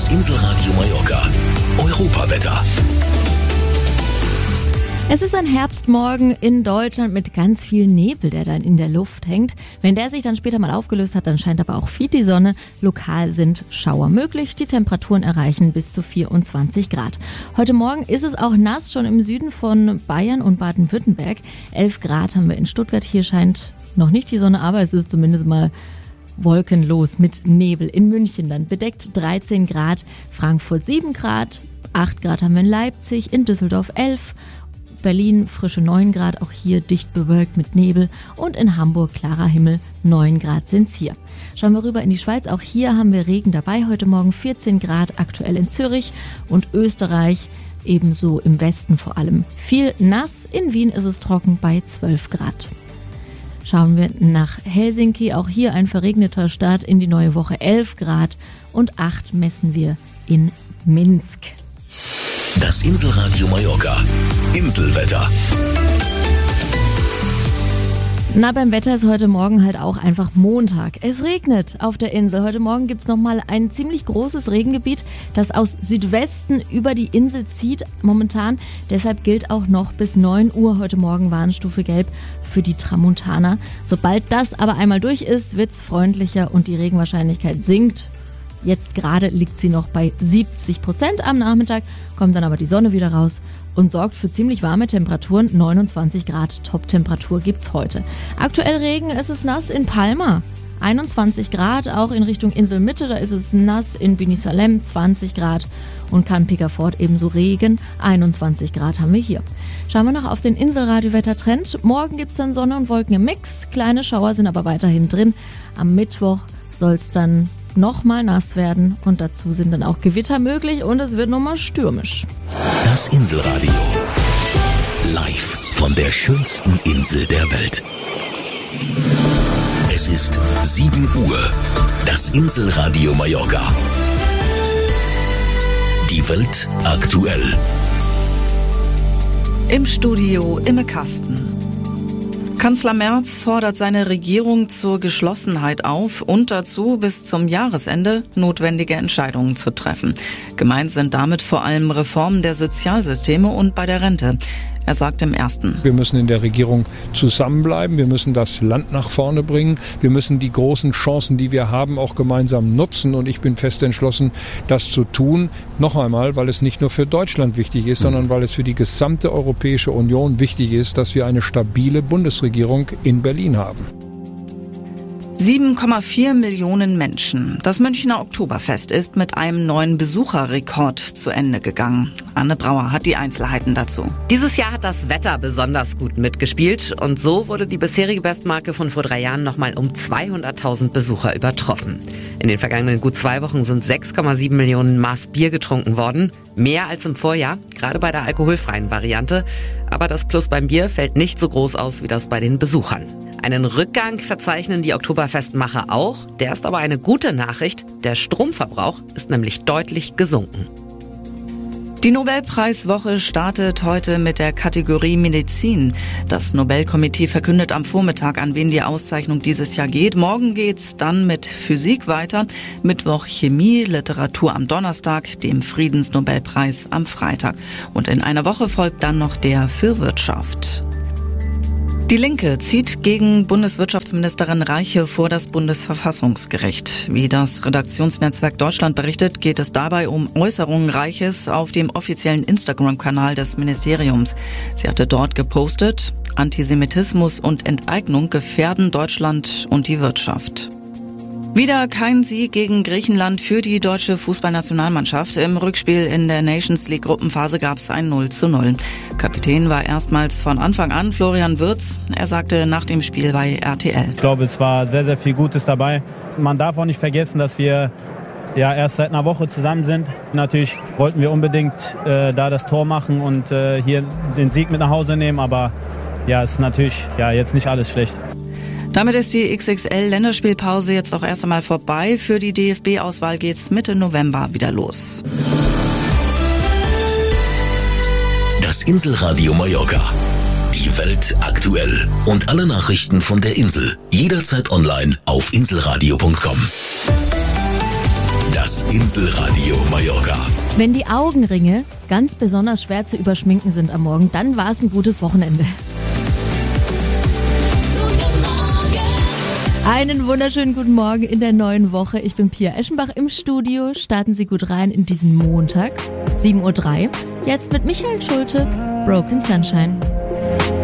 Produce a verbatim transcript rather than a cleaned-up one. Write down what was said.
Inselradio Mallorca. Europawetter. Es ist ein Herbstmorgen in Deutschland mit ganz viel Nebel, der dann in der Luft hängt. Wenn der sich dann später mal aufgelöst hat, dann scheint aber auch viel die Sonne. Lokal sind Schauer möglich. Die Temperaturen erreichen bis zu vierundzwanzig Grad. Heute Morgen ist es auch nass, schon im Süden von Bayern und Baden-Württemberg. elf Grad haben wir in Stuttgart. Hier scheint noch nicht die Sonne, aber es ist zumindest mal wolkenlos mit Nebel. In München dann bedeckt dreizehn Grad, Frankfurt sieben Grad, acht Grad haben wir in Leipzig, in Düsseldorf elf, Berlin frische neun Grad, auch hier dicht bewölkt mit Nebel, und in Hamburg klarer Himmel, neun Grad sind's hier. Schauen wir rüber in die Schweiz, auch hier haben wir Regen dabei, heute Morgen vierzehn Grad aktuell in Zürich und Österreich, ebenso im Westen vor allem viel nass, in Wien ist es trocken bei zwölf Grad. Schauen wir nach Helsinki, auch hier ein verregneter Start in die neue Woche, elf Grad und acht messen wir in Minsk. Das Inselradio Mallorca. Inselwetter. Na, beim Wetter ist heute Morgen halt auch einfach Montag. Es regnet auf der Insel. Heute Morgen gibt's nochmal ein ziemlich großes Regengebiet, das aus Südwesten über die Insel zieht momentan. Deshalb gilt auch noch bis neun Uhr heute Morgen Warnstufe Gelb für die Tramontana. Sobald das aber einmal durch ist, wird's freundlicher und die Regenwahrscheinlichkeit sinkt. Jetzt gerade liegt sie noch bei siebzig Prozent. Am Nachmittag kommt dann aber die Sonne wieder raus und sorgt für ziemlich warme Temperaturen. neunundzwanzig Grad Top-Temperatur gibt's heute. Aktuell Regen, es ist nass in Palma. einundzwanzig Grad, auch in Richtung Inselmitte, da ist es nass. In Bini Salem zwanzig Grad und Can Picafort ebenso Regen. einundzwanzig Grad haben wir hier. Schauen wir noch auf den Inselradio-Wettertrend. Morgen gibt's dann Sonne und Wolken im Mix. Kleine Schauer sind aber weiterhin drin. Am Mittwoch soll's dann nochmal nass werden und dazu sind dann auch Gewitter möglich und es wird nochmal stürmisch. Das Inselradio. Live von der schönsten Insel der Welt. Es ist sieben Uhr. Das Inselradio Mallorca. Die Welt aktuell. Im Studio Imme Kasten. Kanzler Merz fordert seine Regierung zur Geschlossenheit auf und dazu, bis zum Jahresende notwendige Entscheidungen zu treffen. Gemeint sind damit vor allem Reformen der Sozialsysteme und bei der Rente. Er sagt im Ersten: Wir müssen in der Regierung zusammenbleiben, wir müssen das Land nach vorne bringen, wir müssen die großen Chancen, die wir haben, auch gemeinsam nutzen und ich bin fest entschlossen, das zu tun. Noch einmal, weil es nicht nur für Deutschland wichtig ist, sondern weil es für die gesamte Europäische Union wichtig ist, dass wir eine stabile Bundesregierung in Berlin haben. sieben Komma vier Millionen Menschen. Das Münchner Oktoberfest ist mit einem neuen Besucherrekord zu Ende gegangen. Anne Brauer hat die Einzelheiten dazu. Dieses Jahr hat das Wetter besonders gut mitgespielt und so wurde die bisherige Bestmarke von vor drei Jahren nochmal um zweihunderttausend Besucher übertroffen. In den vergangenen gut zwei Wochen sind sechs Komma sieben Millionen Maß Bier getrunken worden. Mehr als im Vorjahr, gerade bei der alkoholfreien Variante. Aber das Plus beim Bier fällt nicht so groß aus wie das bei den Besuchern. Einen Rückgang verzeichnen die Oktoberfestmacher auch. Der ist aber eine gute Nachricht. Der Stromverbrauch ist nämlich deutlich gesunken. Die Nobelpreiswoche startet heute mit der Kategorie Medizin. Das Nobelkomitee verkündet am Vormittag, an wen die Auszeichnung dieses Jahr geht. Morgen geht's dann mit Physik weiter. Mittwoch Chemie, Literatur am Donnerstag, dem Friedensnobelpreis am Freitag. Und in einer Woche folgt dann noch der für Wirtschaft. Die Linke zieht gegen Bundeswirtschaftsministerin Reiche vor das Bundesverfassungsgericht. Wie das Redaktionsnetzwerk Deutschland berichtet, geht es dabei um Äußerungen Reiches auf dem offiziellen Instagram-Kanal des Ministeriums. Sie hatte dort gepostet: Antisemitismus und Enteignung gefährden Deutschland und die Wirtschaft. Wieder kein Sieg gegen Griechenland für die deutsche Fußballnationalmannschaft. Im Rückspiel in der Nations League Gruppenphase gab es ein null zu null. Kapitän war erstmals von Anfang an Florian Wirtz. Er sagte nach dem Spiel bei R T L: Ich glaube, es war sehr, sehr viel Gutes dabei. Man darf auch nicht vergessen, dass wir ja erst seit einer Woche zusammen sind. Natürlich wollten wir unbedingt äh, da das Tor machen und äh, hier den Sieg mit nach Hause nehmen. Aber ja, es ist natürlich ja, jetzt nicht alles schlecht. Damit ist die X X L-Länderspielpause jetzt auch erst einmal vorbei. Für die D F B-Auswahl geht's Mitte November wieder los. Das Inselradio Mallorca. Die Welt aktuell. Und alle Nachrichten von der Insel. Jederzeit online auf inselradio punkt com. Das Inselradio Mallorca. Wenn die Augenringe ganz besonders schwer zu überschminken sind am Morgen, dann war es ein gutes Wochenende. Einen wunderschönen guten Morgen in der neuen Woche. Ich bin Pia Eschenbach im Studio. Starten Sie gut rein in diesen Montag, sieben Uhr drei. Jetzt mit Michael Schulte, Broken Sunshine.